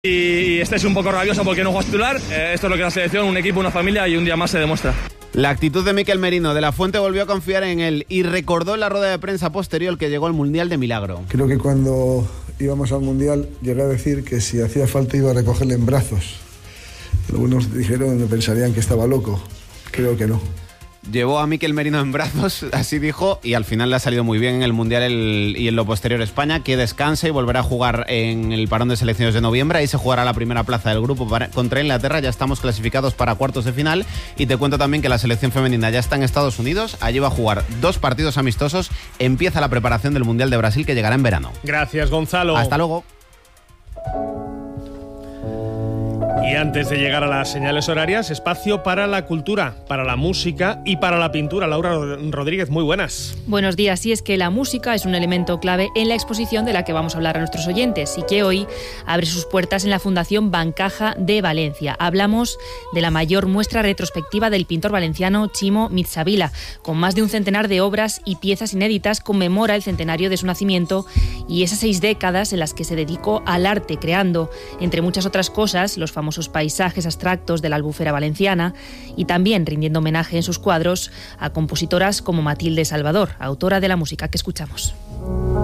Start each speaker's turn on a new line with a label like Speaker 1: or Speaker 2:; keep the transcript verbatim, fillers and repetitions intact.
Speaker 1: Y estáis un poco rabioso porque no juegas titular. Eh, esto es lo que es la selección, un equipo, una familia, y un día más se demuestra.
Speaker 2: La actitud de Mikel Merino de la Fuente volvió a confiar en él y recordó en la rueda de prensa posterior que llegó al Mundial de milagro.
Speaker 3: Creo que cuando íbamos al Mundial llegué a decir que si hacía falta iba a recogerle en brazos. Algunos dijeron, me pensarían que estaba loco. Creo que no.
Speaker 2: Llevó a Mikel Merino en brazos, así dijo, y al final le ha salido muy bien en el Mundial el, y en lo posterior España, que descanse y volverá a jugar en el parón de selecciones de noviembre. Ahí se jugará la primera plaza del grupo para, contra Inglaterra. Ya estamos clasificados para cuartos de final, y te cuento también que la selección femenina ya está en Estados Unidos. Allí va a jugar dos partidos amistosos. Empieza la preparación del Mundial de Brasil, que llegará en verano.
Speaker 4: Gracias, Gonzalo.
Speaker 2: Hasta luego.
Speaker 4: Y antes de llegar a las señales horarias, espacio para la cultura, para la música y para la pintura. Laura Rodríguez, muy buenas.
Speaker 5: Buenos días. Y es que la música es un elemento clave en la exposición de la que vamos a hablar a nuestros oyentes, y que hoy abre sus puertas en la Fundación Bancaja de Valencia. Hablamos de la mayor muestra retrospectiva del pintor valenciano Chimo Mitzabila. Con más de un centenar de obras y piezas inéditas, conmemora el centenario de su nacimiento y esas seis décadas en las que se dedicó al arte, creando, entre muchas otras cosas, los famosos paisajes abstractos de la Albufera valenciana, y también rindiendo homenaje en sus cuadros a compositoras como Matilde Salvador, autora de la música que escuchamos.